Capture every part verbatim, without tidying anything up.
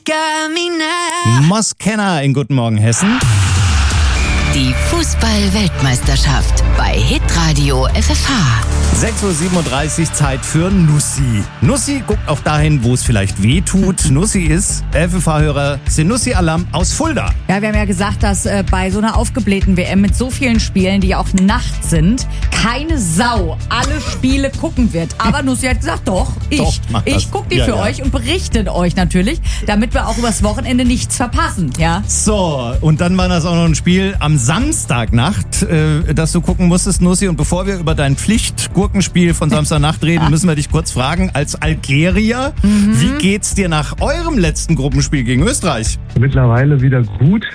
Moskenna in Guten Morgen Hessen. Die Fußball-Weltmeisterschaft bei Hitradio F F H. sechs Uhr siebenunddreißig, Zeit für Nussi. Nussi guckt auch dahin, wo es vielleicht weh tut. Nussi ist F F H-Hörer Senussi Alam aus Fulda. Ja, wir haben ja gesagt, dass äh, bei so einer aufgeblähten W M mit so vielen Spielen, die ja auch nachts sind, keine Sau alle Spiele gucken wird. Aber Nussi hat gesagt, doch, ich, Doch, mach das. ich gucke die Ja, für ja. euch und berichte euch natürlich, damit wir auch übers Wochenende nichts verpassen. Ja. So, und dann war das auch noch ein Spiel am Samstagnacht, äh, das du gucken musstest, Nussi. Und bevor wir über dein Pflichtgurkenspiel von Samstagnacht reden, müssen wir dich kurz fragen, als Algerier, mhm. wie geht's dir nach eurem letzten Gruppenspiel gegen Österreich? Mittlerweile wieder gut.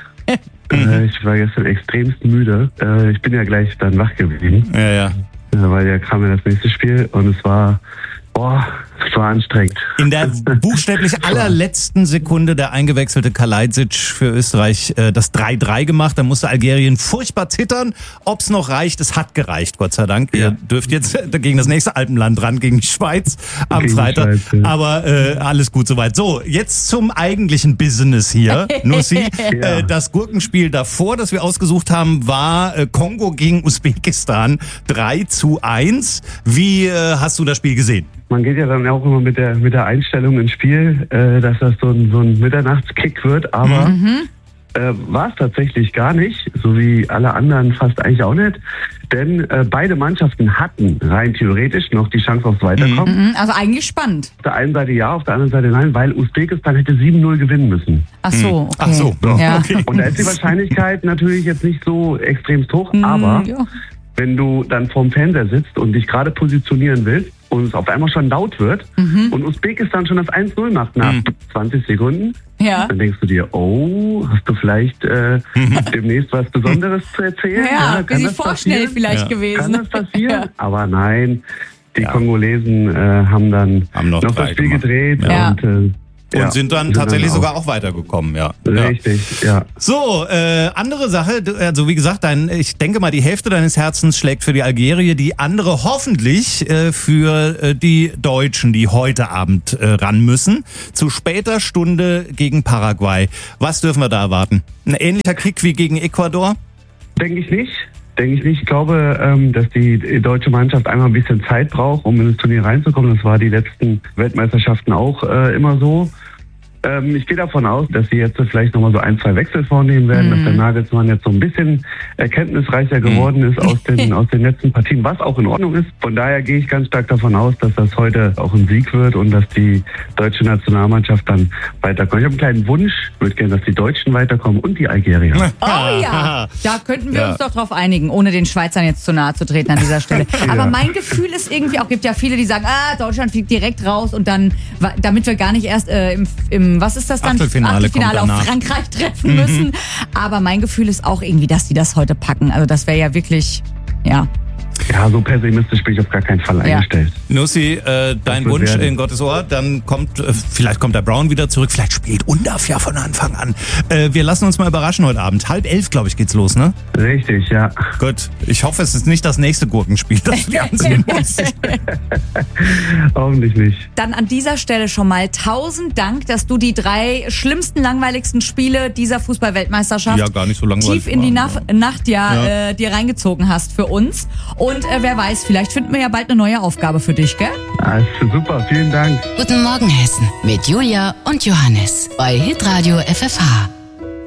äh, ich war gestern extremst müde. Äh, ich bin ja gleich dann wach geblieben, Ja, ja. äh, weil ja kam ja das nächste Spiel und es war, boah, es war anstrengend. In der buchstäblich allerletzten Sekunde der eingewechselte Kalajdzic für Österreich äh, das drei drei gemacht. Da musste Algerien furchtbar zittern. Ob's noch reicht, es hat gereicht, Gott sei Dank. Ja. Ihr dürft jetzt gegen das nächste Alpenland ran, gegen die Schweiz am Gegen die Freitag. Schweiz, ja. Aber äh, alles gut soweit. So, jetzt zum eigentlichen Business hier, Nussi. Ja. äh, das Gurkenspiel davor, das wir ausgesucht haben, war äh, Kongo gegen Usbekistan drei zu eins. Wie äh, hast du das Spiel gesehen? Man geht ja dann auch immer mit der mit der Einstellung ins Spiel, äh, dass das so ein, so ein Mitternachtskick wird, aber Mhm. äh, war es tatsächlich gar nicht, so wie alle anderen fast eigentlich auch nicht. Denn äh, beide Mannschaften hatten rein theoretisch noch die Chance aufs Weiterkommen. Mhm, also eigentlich spannend. Auf der einen Seite ja, auf der anderen Seite nein, weil Usbekistan hätte sieben null gewinnen müssen. Ach so, okay. Ach so, Ja. okay. Und da ist die Wahrscheinlichkeit natürlich jetzt nicht so extremst hoch, Mhm, aber ja. wenn du dann vorm Fernseher sitzt und dich gerade positionieren willst und es auf einmal schon laut wird Mhm. und Usbekistan schon das eins null macht nach Mhm. zwanzig Sekunden, Ja. dann denkst du dir, oh, hast du vielleicht äh, demnächst was Besonderes zu erzählen? Ja, kann bisschen das vorschnell passieren? vielleicht Ja. gewesen. Kann das passieren? Ja. Aber nein, die Ja. Kongolesen äh, haben dann Haben noch noch, drei das Spiel gemacht. gedreht Ja. und, äh, Und ja, sind dann sind tatsächlich auch- sogar auch weitergekommen, ja. ja. Richtig, ja. So, äh, andere Sache, du- also wie gesagt, dein, ich denke mal, die Hälfte deines Herzens schlägt für die Algerier, die andere hoffentlich äh, für äh, die Deutschen, die heute Abend äh, ran müssen. Zu später Stunde gegen Paraguay. Was dürfen wir da erwarten? Ein ähnlicher Kick wie gegen Ecuador? Denke ich nicht. Denke ich nicht. Ich glaube, ähm, dass die deutsche Mannschaft einmal ein bisschen Zeit braucht, um in das Turnier reinzukommen. Das war die letzten Weltmeisterschaften auch äh, immer so. Ähm, ich gehe davon aus, dass sie jetzt vielleicht nochmal so ein, zwei Wechsel vornehmen werden, dass der Nagelsmann jetzt so ein bisschen erkenntnisreicher geworden ist aus den, aus den letzten Partien, was auch in Ordnung ist. Von daher gehe ich ganz stark davon aus, dass das heute auch ein Sieg wird und dass die deutsche Nationalmannschaft dann weiterkommt. Ich habe einen kleinen Wunsch, ich würde gerne, dass die Deutschen weiterkommen und die Algerier. Oh ja, da könnten wir Ja. uns doch drauf einigen, ohne den Schweizern jetzt zu nahe zu treten an dieser Stelle. Aber mein Gefühl ist irgendwie auch, gibt ja viele, die sagen, ah, Deutschland fliegt direkt raus und dann, wa- damit wir gar nicht erst äh, im, im, was ist das dann? Achtelfinale Achtelfinale kommt auf danach. Frankreich treffen müssen. Aber mein Gefühl ist auch irgendwie, dass die das heute packen. Also das wäre ja wirklich, ja. Ja, so pessimistisch bin ich auf gar keinen Fall Ja. eingestellt. Nussi, äh, dein wird Wunsch werden. in Gottes Ohr, dann kommt, äh, vielleicht kommt der Brown wieder zurück, vielleicht spielt Undaf ja von Anfang an. Äh, wir lassen uns mal überraschen heute Abend. Halb elf, glaube ich, geht's los, ne? Richtig, ja. Gut, ich hoffe, es ist nicht das nächste Gurkenspiel, das wir ansehen müssen. Hoffentlich nicht. Dann an dieser Stelle schon mal tausend Dank, dass du die drei schlimmsten, langweiligsten Spiele dieser Fußball-Weltmeisterschaft Ja, gar nicht so langweilig tief in die waren, Naf- Nacht ja, Ja. Äh, dir reingezogen hast für uns. Und äh, wer weiß, vielleicht finden wir ja bald eine neue Aufgabe für dich, gell? Also super, vielen Dank. Guten Morgen Hessen mit Julia und Johannes bei Hitradio F F H.